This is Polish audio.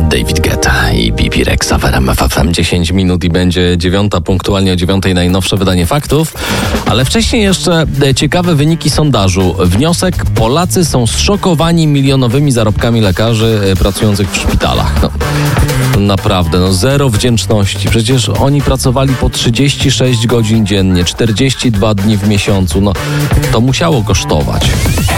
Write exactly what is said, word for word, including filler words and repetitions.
David Guetta i B B Rexa w R M F F M. dziesięć minut i będzie dziewiąta, punktualnie o dziewiątej najnowsze wydanie faktów. Ale wcześniej jeszcze ciekawe wyniki sondażu. Wniosek: Polacy są zszokowani milionowymi zarobkami lekarzy pracujących w szpitalach. No, naprawdę, no zero wdzięczności. Przecież oni pracowali po trzydzieści sześć godzin dziennie, czterdzieści dwa dni w miesiącu. No, to musiało kosztować.